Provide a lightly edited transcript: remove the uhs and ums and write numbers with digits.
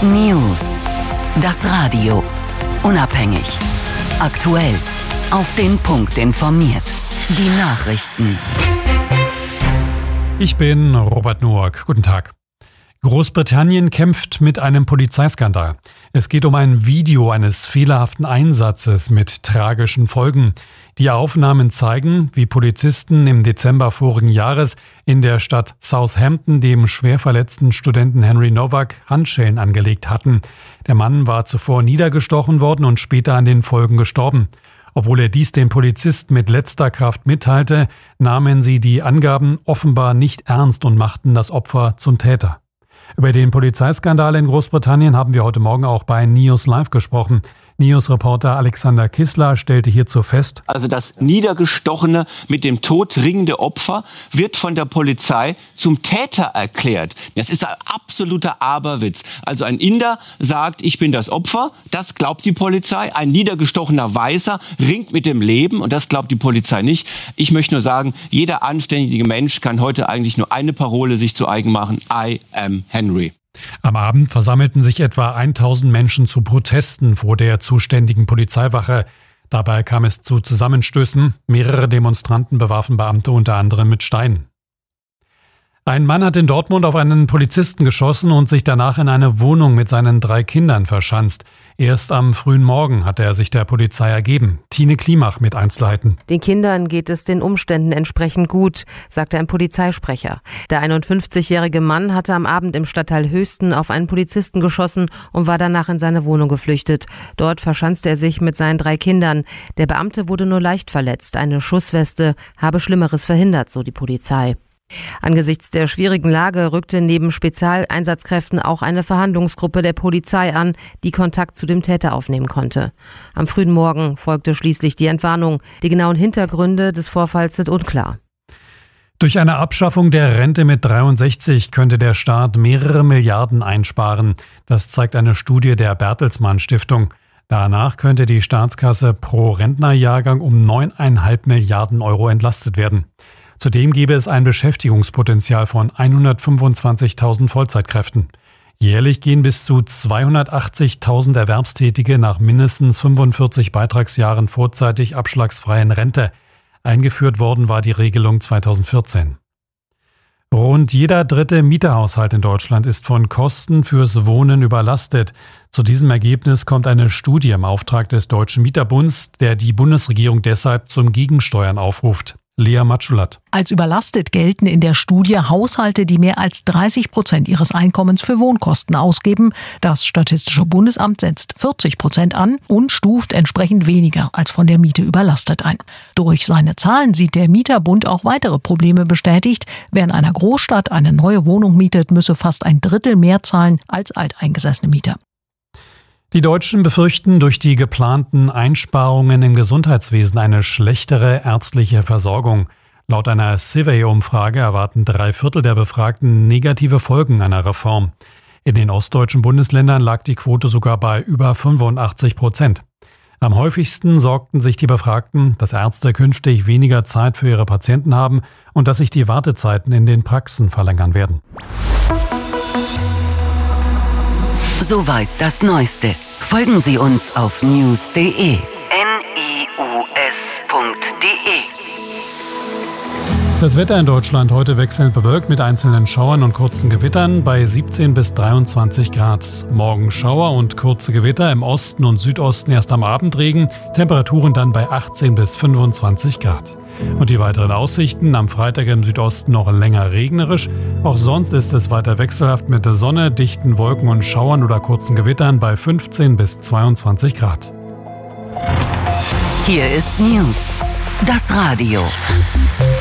News. Das Radio. Unabhängig. Aktuell. Auf den Punkt informiert. Die Nachrichten. Ich bin Robert Noack. Guten Tag. Großbritannien kämpft mit einem Polizeiskandal. Es geht um ein Video eines fehlerhaften Einsatzes mit tragischen Folgen. Die Aufnahmen zeigen, wie Polizisten im Dezember vorigen Jahres in der Stadt Southampton dem schwer verletzten Studenten Henry Nowak Handschellen angelegt hatten. Der Mann war zuvor niedergestochen worden und später an den Folgen gestorben. Obwohl er dies den Polizisten mit letzter Kraft mitteilte, nahmen sie die Angaben offenbar nicht ernst und machten das Opfer zum Täter. Über den Polizeiskandal in Großbritannien haben wir heute Morgen auch bei News Live gesprochen. News-Reporter Alexander Kissler stellte hierzu fest: Also das niedergestochene, mit dem Tod ringende Opfer wird von der Polizei zum Täter erklärt. Das ist ein absoluter Aberwitz. Also ein Inder sagt, ich bin das Opfer, das glaubt die Polizei. Ein niedergestochener Weißer ringt mit dem Leben und das glaubt die Polizei nicht. Ich möchte nur sagen, jeder anständige Mensch kann heute eigentlich nur eine Parole sich zu eigen machen: I am Henry. Am Abend versammelten sich etwa 1000 Menschen zu Protesten vor der zuständigen Polizeiwache. Dabei kam es zu Zusammenstößen. Mehrere Demonstranten bewarfen Beamte unter anderem mit Steinen. Ein Mann hat in Dortmund auf einen Polizisten geschossen und sich danach in eine Wohnung mit seinen 3 Kindern verschanzt. Erst am frühen Morgen hatte er sich der Polizei ergeben. Tine Klimach mit Einzelheiten. Den Kindern geht es den Umständen entsprechend gut, sagte ein Polizeisprecher. Der 51-jährige Mann hatte am Abend im Stadtteil Höchsten auf einen Polizisten geschossen und war danach in seine Wohnung geflüchtet. Dort verschanzte er sich mit seinen 3 Kindern. Der Beamte wurde nur leicht verletzt. Eine Schussweste habe Schlimmeres verhindert, so die Polizei. Angesichts der schwierigen Lage rückte neben Spezialeinsatzkräften auch eine Verhandlungsgruppe der Polizei an, die Kontakt zu dem Täter aufnehmen konnte. Am frühen Morgen folgte schließlich die Entwarnung. Die genauen Hintergründe des Vorfalls sind unklar. Durch eine Abschaffung der Rente mit 63 könnte der Staat mehrere Milliarden einsparen. Das zeigt eine Studie der Bertelsmann Stiftung. Danach könnte die Staatskasse pro Rentnerjahrgang um 9,5 Milliarden Euro entlastet werden. Zudem gäbe es ein Beschäftigungspotenzial von 125.000 Vollzeitkräften. Jährlich gehen bis zu 280.000 Erwerbstätige nach mindestens 45 Beitragsjahren vorzeitig abschlagsfrei in Rente. Eingeführt worden war die Regelung 2014. Rund jeder 3. Mieterhaushalt in Deutschland ist von Kosten fürs Wohnen überlastet. Zu diesem Ergebnis kommt eine Studie im Auftrag des Deutschen Mieterbunds, der die Bundesregierung deshalb zum Gegensteuern aufruft. Lea Matschulat. Als überlastet gelten in der Studie Haushalte, die mehr als 30% ihres Einkommens für Wohnkosten ausgeben. Das Statistische Bundesamt setzt 40% an und stuft entsprechend weniger als von der Miete überlastet ein. Durch seine Zahlen sieht der Mieterbund auch weitere Probleme bestätigt. Wer in einer Großstadt eine neue Wohnung mietet, müsse fast 1/3 mehr zahlen als alteingesessene Mieter. Die Deutschen befürchten durch die geplanten Einsparungen im Gesundheitswesen eine schlechtere ärztliche Versorgung. Laut einer Survey-Umfrage erwarten 3/4 der Befragten negative Folgen einer Reform. In den ostdeutschen Bundesländern lag die Quote sogar bei über 85%. Am häufigsten sorgten sich die Befragten, dass Ärzte künftig weniger Zeit für ihre Patienten haben und dass sich die Wartezeiten in den Praxen verlängern werden. Soweit das Neueste. Folgen Sie uns auf news.de. news.de. Das Wetter in Deutschland heute wechselnd bewölkt mit einzelnen Schauern und kurzen Gewittern bei 17 bis 23 Grad. Morgen Schauer und kurze Gewitter, im Osten und Südosten erst am Abend Regen, Temperaturen dann bei 18 bis 25 Grad. Und die weiteren Aussichten: am Freitag im Südosten noch länger regnerisch. Auch sonst ist es weiter wechselhaft mit der Sonne, dichten Wolken und Schauern oder kurzen Gewittern bei 15 bis 22 Grad. Hier ist News. Das Radio.